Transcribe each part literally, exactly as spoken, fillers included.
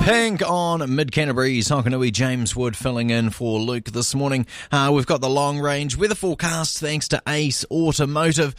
Pink on Mid-Canterbury's Hokanui. James Wood filling in for Luke this morning. Uh, we've got the long range weather forecast thanks to Ace Automotive.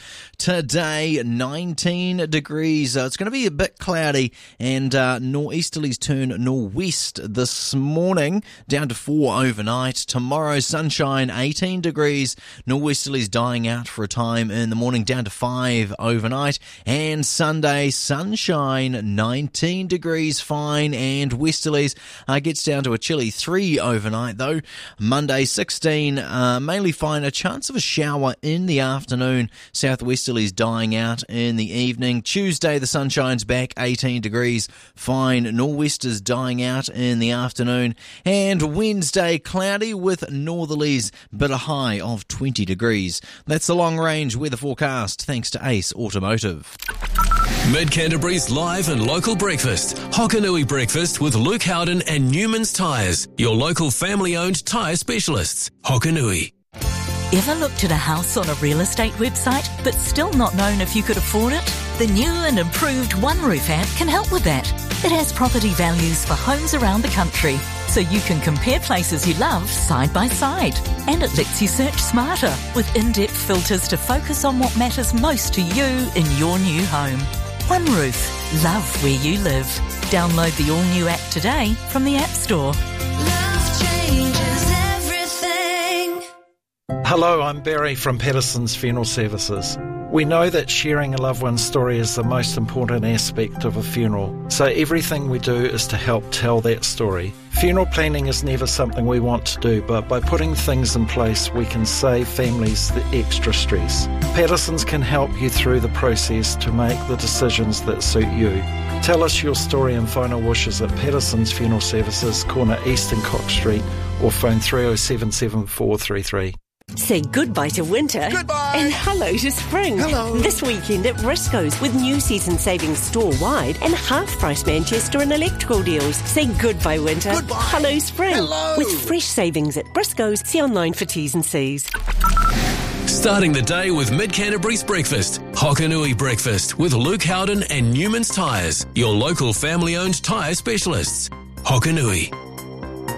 Today, nineteen degrees. Uh, it's going to be a bit cloudy and uh, nor'easterlies turn nor'west this morning, down to four overnight. Tomorrow, sunshine, eighteen degrees. Nor'westerlies dying out for a time in the morning, down to five overnight. And Sunday, sunshine, nineteen degrees, fine, and westerlies uh, gets down to a chilly three overnight though. Monday sixteen, uh, mainly fine, a chance of a shower in the afternoon, southwesterlies dying out in the evening. Tuesday the sunshine's back, eighteen degrees, fine, nor'westers dying out in the afternoon. And Wednesday cloudy with northerlies, but a high of twenty degrees. That's the long range weather forecast thanks to Ace Automotive. Mid-Canterbury's live and local breakfast. Hokanui Breakfast with Luke Howden and Newman's Tyres, your local family-owned tyre specialists. Hokanui. Ever looked at a house on a real estate website but still not known if you could afford it? The new and improved OneRoof app can help with that. It has property values for homes around the country, so you can compare places you love side by side. And it lets you search smarter with in-depth filters to focus on what matters most to you in your new home. OneRoof. Love where you live. Download the all-new app today from the App Store. Love changes everything. Hello, I'm Barry from Patterson's Funeral Services. We know that sharing a loved one's story is the most important aspect of a funeral, so everything we do is to help tell that story. Funeral planning is never something we want to do, but by putting things in place, we can save families the extra stress. Patterson's can help you through the process to make the decisions that suit you. Tell us your story and final wishes at Patterson's Funeral Services, corner East and Cox Street, or phone three oh seven seven four three three. Say goodbye to winter. Goodbye. And hello to spring. Hello. This weekend at Briscoe's with new season savings store-wide and half-price Manchester and electrical deals. Say goodbye winter. Goodbye. Hello spring. Hello. With fresh savings at Briscoe's. See online for T's and C's. Starting the day with Mid-Canterbury's breakfast. Hokanui Breakfast with Luke Howden and Newman's Tyres, your local family-owned tyre specialists. Hokanui.